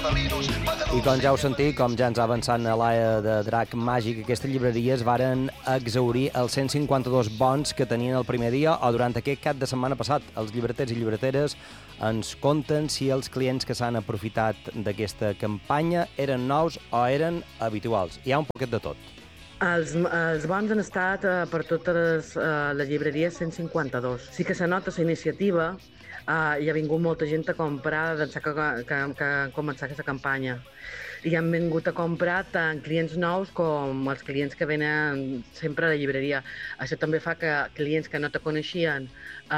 I com ja heu sentit, com ja ens ha avançat Laia de Drac Màgic, aquestes llibreries varen exhaurir els 152 bons que tenien el primer dia o durant aquest cap de setmana passat. Els llibreters i llibreteres ens conten si els clients que s'han aprofitat d'aquesta campanya eren nous o eren habituals. Hi ha un poquet de tot. Els bons han estat per totes les llibreries 152. Sí que se nota la iniciativa i ha vingut molta gent a comprar d'ençà que començar aquesta campanya. I han vingut a comprar tant clients nous com els clients que venen sempre a la llibreria. Això també fa que clients que no te coneixien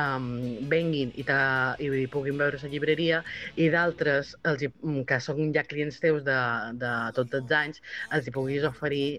venguin i puguin veure la llibreria, i d'altres, que són ja clients teus de tots els anys, els hi puguis oferir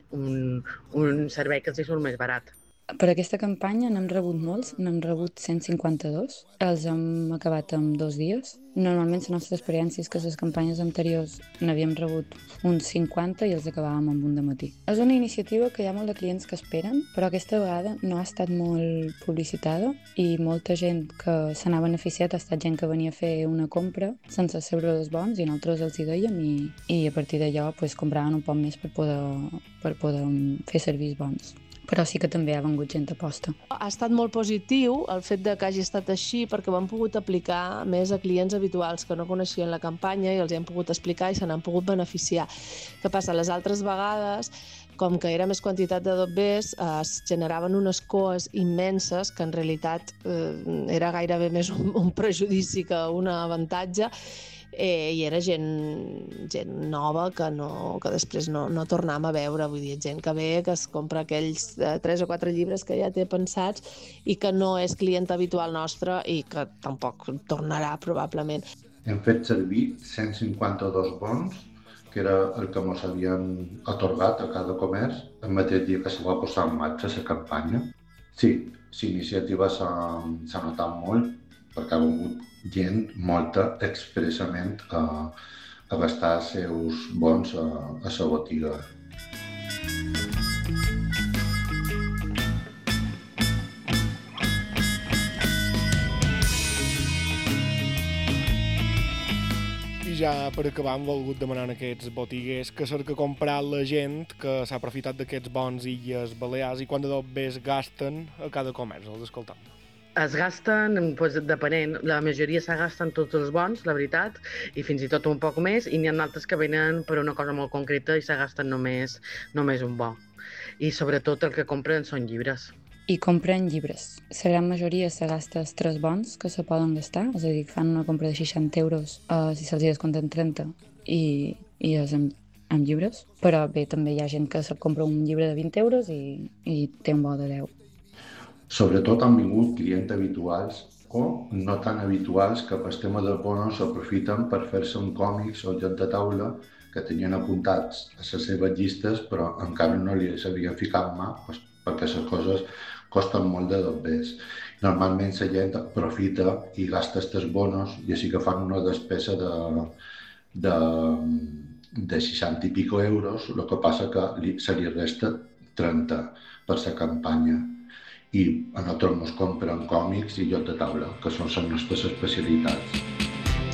un servei que els hi surt més barat. Per aquesta campanya n'hem rebut molts, n'hem rebut 152. Els hem acabat en 2 dies. Normalment la nostra experiència és que les campanyes anteriors n'havíem rebut uns 50 i els acabàvem amb un de matí. És una iniciativa que hi ha molt de clients que esperen, però aquesta vegada no ha estat molt publicitada i molta gent que se n'ha beneficiat ha estat gent que venia a fer una compra sense seure els bons i nosaltres els hi dèiem i a partir d'allò compraven un poc més per poder fer servir els bons. Però sí que també ha vengut gent a posta. Ha estat molt positiu el fet de que hagi estat així perquè ho han pogut aplicar més a clients habituals que no coneixien la campanya i els hi han pogut explicar i se n'han pogut beneficiar. Què passa? Les altres vegades, com que era més quantitat de dobbers, es generaven unes coes immenses que en realitat era gairebé més un prejudici que un avantatge, i era gent nova que després no tornàvem a veure, vull dir, gent que ve, que es compra aquells 3 o 4 llibres que ja té pensats i que no és client habitual nostre i que tampoc tornarà probablement. Hem fet servir 152 bons, que era el que ens havien atorgat a cada comerç el mateix dia que se va posar en marxa la campanya. Sí, l'iniciativa s'ha notat molt perquè ha vingut gent molta expressament a gastar els seus bons a la botiga. I ja per acabar hem volgut demanar a aquests botiguers que cerca comprar la gent que s'ha aprofitat d'aquests bons Illes Balears i quant de dobbers gasten a cada comerç, els escoltam. Es gasten, depenent, la majoria se gasten tots els bons, la veritat, i fins i tot un poc més, i n'hi ha altres que venen per una cosa molt concreta i se gasten només un bo. I sobretot el que compren són llibres. I compren llibres. La gran majoria se gasta els 3 bons que se poden gastar, és a dir, fan una compra de 60 euros si se'ls descompten 30 i és amb llibres, però bé, també hi ha gent que se compra un llibre de 20 euros i té un bo de 10. Sobretot han vingut clients habituals o no tan habituals que pel tema del bono s'aprofiten per fer-se un còmics o joc de taula que tenien apuntats a les seves llistes però encara no li s'havien ficat mà perquè les coses costen molt de dobbers. Normalment la gent aprofita i gasta aquests bonos i així que fan una despesa de 60 i pico euros, el que passa que se li resta 30 per la campanya. I a nosaltres ens compren còmics i joc de taula, que són les nostres especialitats.